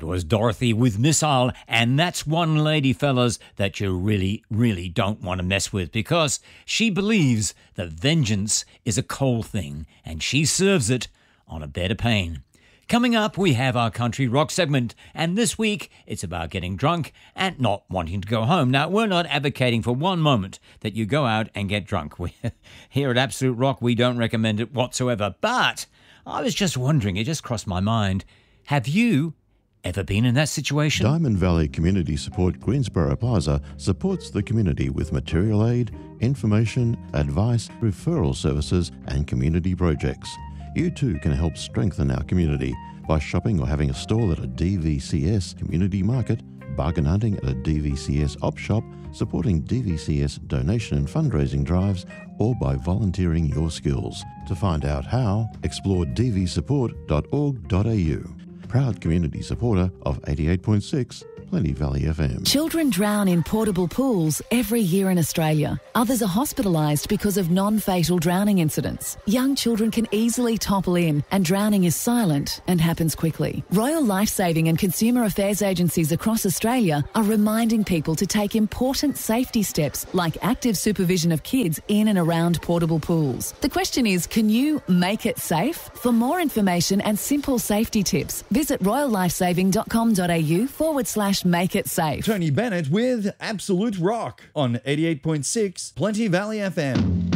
was Dorothy with Missile, and that's one lady, fellas, that you really, really don't want to mess with because she believes that vengeance is a cold thing and she serves it on a bed of pain. Coming up, we have our country rock segment, and this week it's about getting drunk and not wanting to go home. Now, we're not advocating for one moment that you go out and get drunk. Here at Absolute Rock, we don't recommend it whatsoever, but I was just wondering, it just crossed my mind, have you ever been in that situation? Diamond Valley Community Support Greensboro Plaza supports the community with material aid, information, advice, referral services and community projects. You too can help strengthen our community by shopping or having a stall at a DVCS community market, bargain hunting at a DVCS op shop, supporting DVCS donation and fundraising drives, or by volunteering your skills. To find out how, explore dvsupport.org.au. Proud community supporter of 88.6 Plenty Valley FM. Children drown in portable pools every year in Australia. Others are hospitalised because of non-fatal drowning incidents. Young children can easily topple in, and drowning is silent and happens quickly. Royal Lifesaving and Consumer Affairs agencies across Australia are reminding people to take important safety steps like active supervision of kids in and around portable pools. The question is, can you make it safe? For more information and simple safety tips, visit royallifesaving.com.au/make it safe. Tony Bennett with Absolute Rock on 88.6 Plenty Valley FM.